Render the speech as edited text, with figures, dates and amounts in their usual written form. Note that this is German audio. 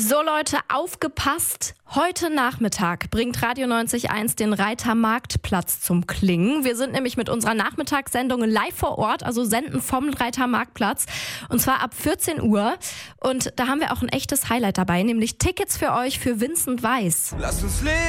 So Leute, aufgepasst! Heute Nachmittag bringt Radio 90.1 den Reiter Marktplatz zum Klingen. Wir sind nämlich mit unserer Nachmittagssendung live vor Ort, also senden vom Reiter Marktplatz. Und zwar ab 14 Uhr. Und da haben wir auch ein echtes Highlight dabei, nämlich Tickets für euch für Vincent Weiss. Lass uns leben.